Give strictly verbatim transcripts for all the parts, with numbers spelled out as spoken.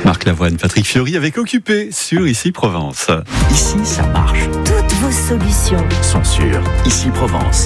Marc Lavoine, Patrick Fiori avec Occupé sur Ici Provence. Ici, ça marche. Toutes vos solutions Sont sur Ici Provence.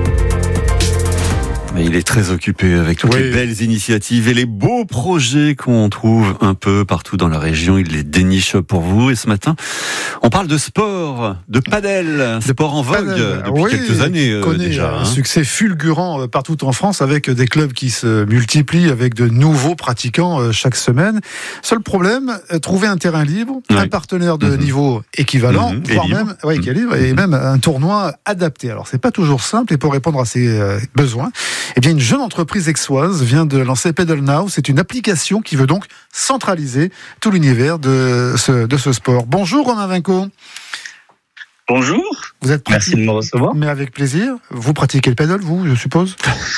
Et il est très occupé avec toutes oui. les belles initiatives et les beaux projets qu'on trouve un peu partout dans la région. Il les déniche pour vous. Et ce matin, on parle de sport, de padel, sport en vogue Padel. depuis oui, quelques années euh, connaît déjà. Un hein. succès fulgurant partout en France avec des clubs qui se multiplient, avec de nouveaux pratiquants chaque semaine. Seul problème, trouver un terrain libre, ouais. un partenaire de mmh. niveau équivalent, mmh. voire et même, ouais, mmh. qui est libre, et même un tournoi adapté. Alors c'est pas toujours simple, et pour répondre à ces euh, besoins, eh bien une jeune entreprise aixoise vient de lancer Padel Now. C'est une application qui veut donc centraliser tout l'univers de ce, de ce sport. Bonjour Romain Vinco. Bonjour. Vous êtes Merci de me recevoir. Mais avec plaisir. Vous pratiquez le paddle, vous, je suppose?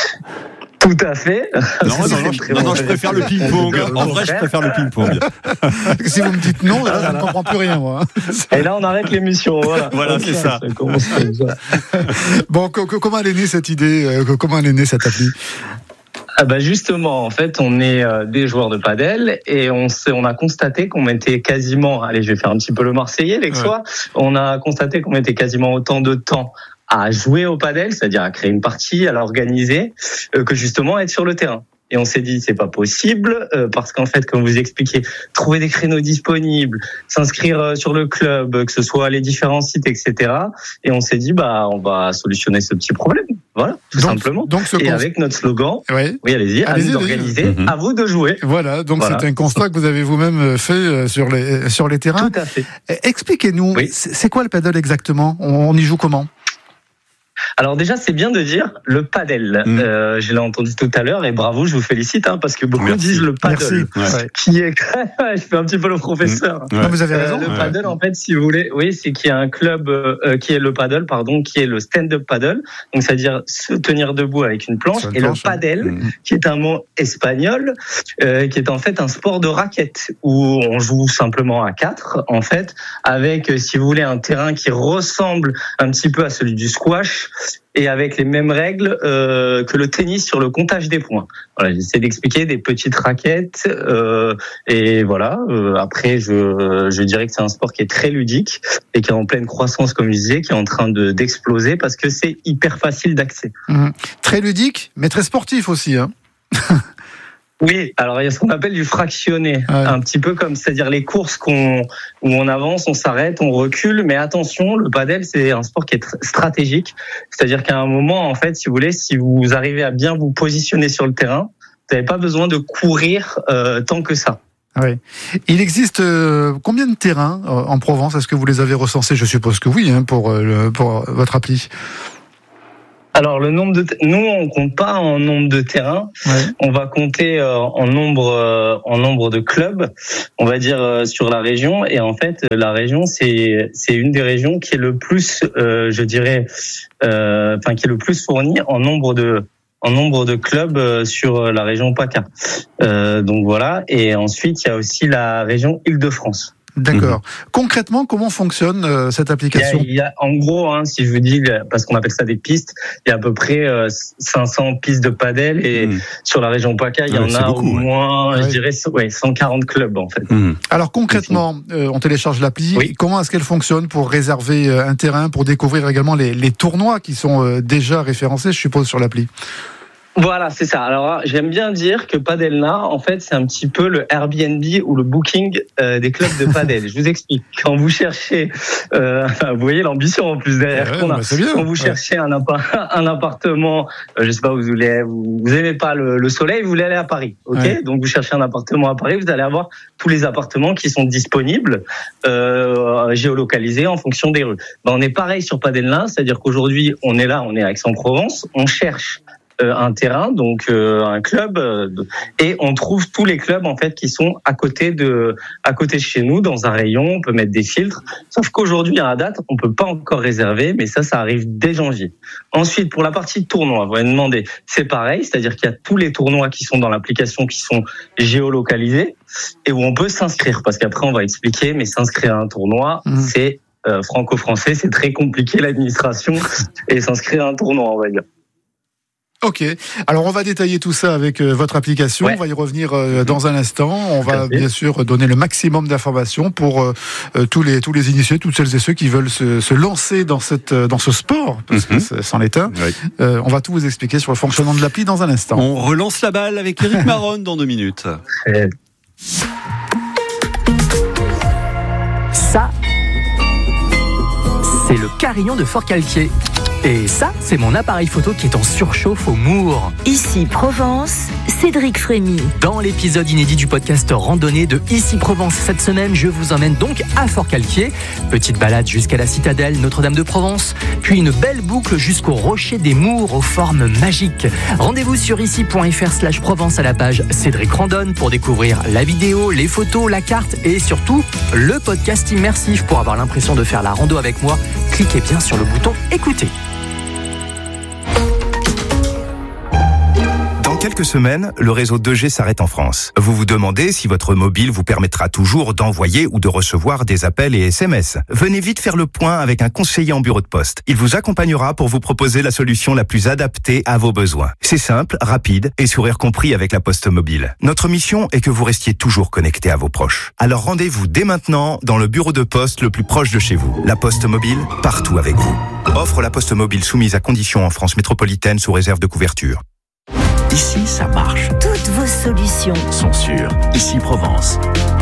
Tout à fait. Non, non, non, je, non, non, je préfère le ping-pong. En vrai, je préfère le ping-pong. Si vous me dites non, là, je ne comprends plus rien, moi. Et là, on arrête l'émission. Voilà, voilà c'est ça. ça. Bon, co- co- comment elle est née cette idée? euh, Comment elle est née cette appli? Ah bah justement, en fait, on est euh, des joueurs de padel et on s'est, on a constaté qu'on mettait quasiment, allez, je vais faire un petit peu le Marseillais, l'exois, ouais. on a constaté qu'on mettait quasiment autant de temps à jouer au padel, c'est-à-dire à créer une partie, à l'organiser, euh, que justement être sur le terrain. Et on s'est dit c'est pas possible euh, parce qu'en fait, comme vous expliquez, trouver des créneaux disponibles, s'inscrire euh, sur le club, que ce soit les différents sites, et cetera. Et on s'est dit bah on va solutionner ce petit problème, voilà, tout donc, simplement. Donc ce et cons... avec notre slogan, oui, oui allez-y, à allez-y, nous d'organiser, allez-y. à vous de jouer. Voilà, donc voilà. C'est un constat que vous avez vous-même fait sur les sur les terrains. Tout à fait. Expliquez-nous, oui. c'est quoi le paddle exactement? On, on y joue comment? Alors déjà, c'est bien de dire le padel. Mmh. Euh, je l'ai entendu tout à l'heure et bravo, je vous félicite hein, parce que beaucoup Merci. disent le padel, ouais. qui est je fais un petit peu le professeur. Mmh. Ouais. Non, vous avez raison. Euh, le ouais. padel, en fait, si vous voulez, oui, c'est qu'il y a un club euh, qui est le padel, pardon, qui est le stand-up paddle, donc c'est-à-dire se tenir debout avec une planche, une et planche, le padel, mmh. qui est un mot espagnol, euh, qui est en fait un sport de raquette où on joue simplement à quatre, en fait, avec, si vous voulez, un terrain qui ressemble un petit peu à celui du squash. Et avec les mêmes règles euh, que le tennis sur le comptage des points. Voilà, j'essaie d'expliquer des petites raquettes euh, et voilà. Euh, après, je, je dirais que c'est un sport qui est très ludique et qui est en pleine croissance, comme je disais, qui est en train de d'exploser parce que c'est hyper facile d'accès. Mmh. Très ludique, mais très sportif aussi, hein. Oui, alors il y a ce qu'on appelle du fractionné, ouais. un petit peu comme, c'est-à-dire les courses qu'on, où on avance, on s'arrête, on recule, mais attention, le padel c'est un sport qui est tr- stratégique, c'est-à-dire qu'à un moment, en fait, si vous voulez, si vous arrivez à bien vous positionner sur le terrain, vous n'avez pas besoin de courir euh, tant que ça. Oui. Il existe euh, combien de terrains euh, en Provence? Est-ce que vous les avez recensés? Je suppose que oui, hein, pour, euh, pour votre appli. Alors le nombre de t- nous on compte pas en nombre de terrains, ouais. on va compter euh, en nombre euh, en nombre de clubs, on va dire euh, sur la région et en fait la région c'est c'est une des régions qui est le plus euh, je dirais euh, enfin qui est le plus fournie en nombre de en nombre de clubs euh, sur la région PACA. Euh, donc voilà et ensuite il y a aussi la région Île-de-France. D'accord. Mmh. Concrètement, comment fonctionne euh, cette application? il y, a, il y a, en gros, hein, si je vous dis, parce qu'on appelle ça des pistes, il y a à peu près euh, cinq cents pistes de padel et mmh. sur la région PACA, il y ouais, en a beaucoup, au moins, ouais. je dirais, ouais, cent quarante clubs en fait. Mmh. Alors concrètement, euh, on télécharge l'appli. Oui. Comment est-ce qu'elle fonctionne pour réserver un terrain, pour découvrir également les, les tournois qui sont euh, déjà référencés, je suppose, sur l'appli? Voilà, c'est ça. Alors, j'aime bien dire que Padel Now, en fait, c'est un petit peu le Airbnb ou le booking euh, des clubs de padel. Je vous explique. Quand vous cherchez, euh, vous voyez l'ambition en plus derrière ouais, qu'on a. Bah c'est bien. Quand vous cherchez ouais. un, appart- un appartement, euh, je sais pas, vous voulez, vous, vous aimez pas le, le soleil, vous voulez aller à Paris, ok ouais. Donc vous cherchez un appartement à Paris, vous allez avoir tous les appartements qui sont disponibles, euh, géolocalisés en fonction des rues. Ben, on est pareil sur Padel Now, c'est-à-dire qu'aujourd'hui, on est là, on est à Aix-en-Provence, on cherche Euh, un terrain, donc euh, un club, euh, et on trouve tous les clubs en fait qui sont à côté de, à côté de chez nous, dans un rayon. On peut mettre des filtres. Sauf qu'aujourd'hui à la date, on peut pas encore réserver, mais ça, ça arrive dès janvier. Ensuite, pour la partie de tournoi, vous allez me demander, c'est pareil, c'est-à-dire qu'il y a tous les tournois qui sont dans l'application qui sont géolocalisés et où on peut s'inscrire, parce qu'après on va expliquer, mais s'inscrire à un tournoi, mmh. c'est euh, franco-français, c'est très compliqué l'administration et s'inscrire à un tournoi, on va dire. Ok. Alors on va détailler tout ça avec euh, votre application. Ouais. On va y revenir euh, dans un instant. On va bien sûr donner le maximum d'informations pour euh, euh, tous les tous les initiés, toutes celles et ceux qui veulent se, se lancer dans cette dans ce sport, parce Mhm. que c'en est un. Oui. Euh, on va tout vous expliquer sur le fonctionnement de l'appli dans un instant. On relance la balle avec Eric Maron dans deux minutes. Euh, Ça, c'est le carillon de Fort-Calquier. Et ça, c'est mon appareil photo qui est en surchauffe au Mour. Ici Provence, Cédric Frémy. Dans l'épisode inédit du podcast Randonnée de Ici Provence cette semaine, je vous emmène donc à Fort-Calquier. Petite balade jusqu'à la citadelle Notre-Dame-de-Provence, puis une belle boucle jusqu'au rocher des Mours aux formes magiques. Rendez-vous sur ici.fr slash Provence à la page Cédric Randonne pour découvrir la vidéo, les photos, la carte et surtout le podcast immersif pour avoir l'impression de faire la rando avec moi. Cliquez bien sur le bouton écouter. Dans quelques semaines, le réseau deux G s'arrête en France. Vous vous demandez si votre mobile vous permettra toujours d'envoyer ou de recevoir des appels et S M S. Venez vite faire le point avec un conseiller en bureau de poste. Il vous accompagnera pour vous proposer la solution la plus adaptée à vos besoins. C'est simple, rapide et sourire compris avec la Poste Mobile. Notre mission est que vous restiez toujours connecté à vos proches. Alors rendez-vous dès maintenant dans le bureau de poste le plus proche de chez vous. La Poste Mobile, partout avec vous. Offre la Poste Mobile soumise à conditions en France métropolitaine sous réserve de couverture. Ici, ça marche. Toutes vos solutions. Sont sûrs. Ici Provence.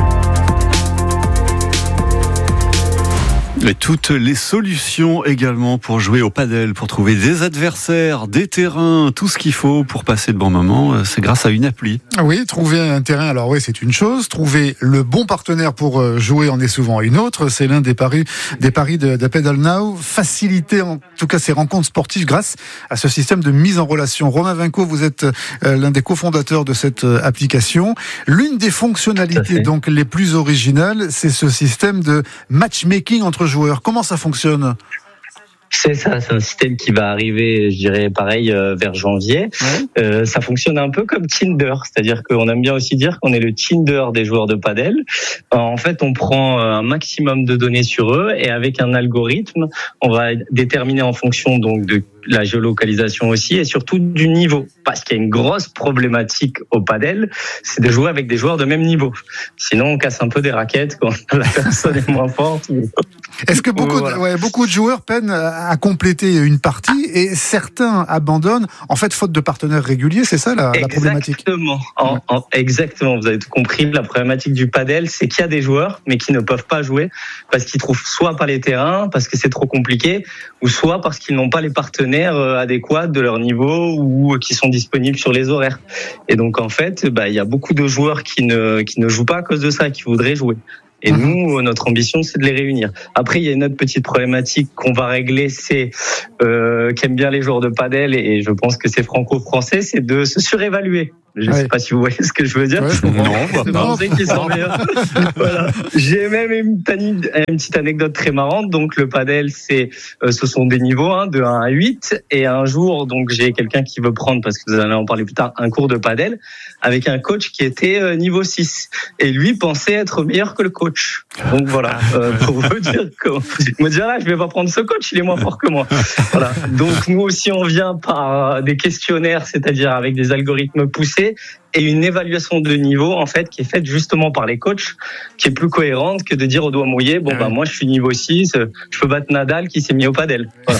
Et toutes les solutions également pour jouer au padel, pour trouver des adversaires, des terrains, tout ce qu'il faut pour passer de bons moments, c'est grâce à une appli. Oui, trouver un terrain, alors oui, c'est une chose. Trouver le bon partenaire pour jouer en est souvent une autre. C'est l'un des paris, des paris de, de Pedal Now. Faciliter en tout cas ces rencontres sportives grâce à ce système de mise en relation. Romain Vinco, vous êtes euh, l'un des cofondateurs de cette euh, application. L'une des fonctionnalités donc les plus originales, c'est ce système de matchmaking entre joueurs. Comment ça fonctionne ? C'est ça, c'est un système qui va arriver, je dirais pareil, euh, vers janvier. Ouais. Euh, ça fonctionne un peu comme Tinder, c'est-à-dire qu'on aime bien aussi dire qu'on est le Tinder des joueurs de padel. En fait, on prend un maximum de données sur eux et avec un algorithme, on va déterminer en fonction donc de la géolocalisation aussi et surtout du niveau. Parce qu'il y a une grosse problématique au padel, c'est de jouer avec des joueurs de même niveau. Sinon, on casse un peu des raquettes quand la personne est moins forte. Est-ce que beaucoup, voilà. de, ouais, beaucoup de joueurs peinent à compléter une partie et certains abandonnent, en fait, faute de partenaires réguliers, c'est ça la, la problématique ? Exactement. En, en, exactement, vous avez tout compris. La problématique du padel, c'est qu'il y a des joueurs, mais qui ne peuvent pas jouer parce qu'ils trouvent soit pas les terrains, parce que c'est trop compliqué, ou soit parce qu'ils n'ont pas les partenaires adéquats de leur niveau ou qui sont disponibles sur les horaires. Et donc, en fait, bah, il y a beaucoup de joueurs qui ne, qui ne jouent pas à cause de ça, qui voudraient jouer. Et mmh. nous, notre ambition, c'est de les réunir. Après, il y a une autre petite problématique qu'on va régler, c'est euh, qu'aiment bien les joueurs de padel, et je pense que c'est franco-français, c'est de se surévaluer. Je ne ouais. sais pas si vous voyez ce que je veux dire. Ouais, non, non, c'est qu'ils sont meilleurs. Voilà. J'ai même une, une petite anecdote très marrante. Donc, le padel, c'est, euh, ce sont des niveaux, hein, de un à huit. Et un jour, donc, j'ai quelqu'un qui veut prendre, parce que vous allez en parler plus tard, un cours de padel avec un coach qui était euh, niveau six. Et lui pensait être meilleur que le coach. Donc, voilà. Euh, pour vous dire que, me dire là, je vais pas prendre ce coach, il est moins fort que moi. Voilà. Donc, nous aussi, on vient par des questionnaires, c'est-à-dire avec des algorithmes poussés, et une évaluation de niveau en fait qui est faite justement par les coachs, qui est plus cohérente que de dire au doigt mouillé bon bah moi je suis niveau six, je peux battre Nadal qui s'est mis au padel. Voilà.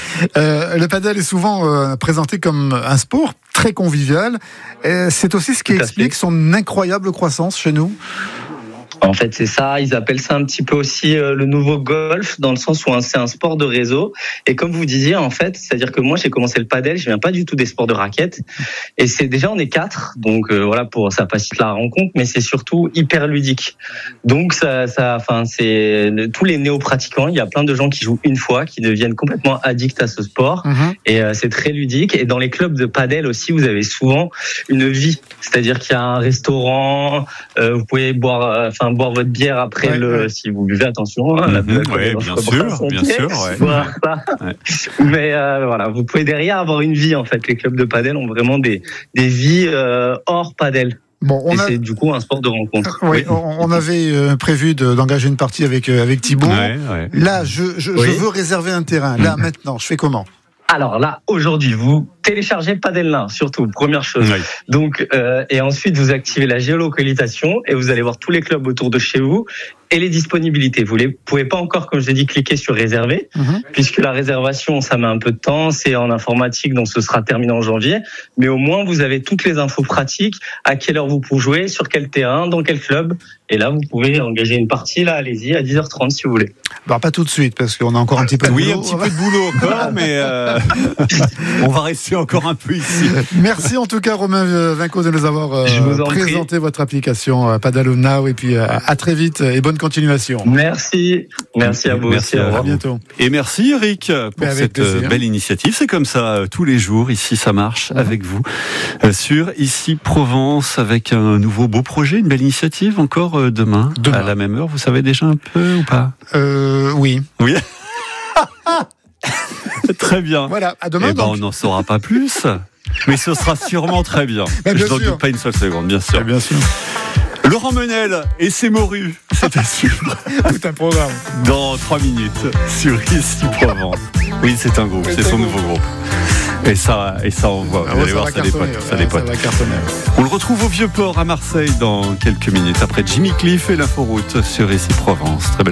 euh, le padel est souvent euh, présenté comme un sport très convivial. Et c'est aussi ce qui Tout explique son incroyable croissance chez nous. En fait, c'est ça. Ils appellent ça un petit peu aussi euh, le nouveau golf, dans le sens où hein, c'est un sport de réseau. Et comme vous disiez, en fait, c'est-à-dire que moi, j'ai commencé le padel, je viens pas du tout des sports de raquettes. Et c'est déjà, on est quatre, donc euh, voilà, pour ça facilite la rencontre, mais c'est surtout hyper ludique. Donc ça, ça, enfin, c'est tous les néo-pratiquants. Il y a plein de gens qui jouent une fois, qui deviennent complètement addicts à ce sport. Mm-hmm. Et euh, c'est très ludique. Et dans les clubs de padel aussi, vous avez souvent une vie, c'est-à-dire qu'il y a un restaurant, euh, vous pouvez boire, enfin. Euh, boire votre bière après ouais, le ouais. si vous buvez, attention hein, la mmh, ouais, bien sûr bien pied. sûr ouais. Voilà. Ouais. Mais euh, voilà, vous pouvez derrière avoir une vie en fait. Les clubs de padel ont vraiment des des vies euh, hors padel. Bon, on et a... c'est du coup un sport de rencontre. Oui, oui. on avait euh, prévu de, d'engager une partie avec euh, avec Thibaut. Ouais, ouais. Là, je je, oui. je veux réserver un terrain. Là, mmh. maintenant, je fais comment ? Alors là, aujourd'hui, vous téléchargez Padel Now, surtout, première chose. Oui. Donc, euh, et ensuite, vous activez la géolocalisation et vous allez voir tous les clubs autour de chez vous et les disponibilités. Vous ne pouvez pas encore, comme je l'ai dit, cliquer sur réserver, Mhm. puisque la réservation, ça met un peu de temps, c'est en informatique, donc ce sera terminé en janvier. Mais au moins, vous avez toutes les infos pratiques, à quelle heure vous pouvez jouer, sur quel terrain, dans quel club. Et là, vous pouvez engager une partie, là, allez-y, à dix heures trente si vous voulez. Bah, pas tout de suite, parce qu'on a encore un petit peu de Oui, boulot. un petit peu de boulot encore, mais euh, on va rester encore un peu ici. Merci en tout cas, Romain Vinco, de nous avoir euh, Je vous en prie. présenté votre application euh, Padel Now. Et puis, euh, à très vite et bonne continuation. Merci. Merci à vous Merci aussi. à Au vous. revoir. À bientôt. Et merci Eric pour Mais avec cette plaisir. euh, belle initiative. C'est comme ça euh, tous les jours. Ici, ça marche avec vous euh, sur Ici Provence avec un nouveau beau projet, une belle initiative encore euh, demain, Demain. à la même heure. Vous savez déjà un peu ou pas? Euh, oui. Oui. Très bien. Voilà, à demain Eh ben, donc. on n'en saura pas plus, mais ce sera sûrement très bien. Bah, bien Je n'en sûr. doute pas une seule seconde, bien sûr. Bien sûr. Laurent Menel et ses morues, c'est à suivre Tout un programme. dans trois minutes sur Ici Provence. Oui, c'est un groupe, Oui, c'est c'est son un nouveau groupe. Et ça, et ça on voit. Ah Vous ouais, allez ça voir, va ça cartonner, dépote, ça ouais, dépote. ça va cartonner. On le retrouve au Vieux-Port à Marseille dans quelques minutes après Jimmy Cliff et l'inforoute sur Ici Provence. Très belle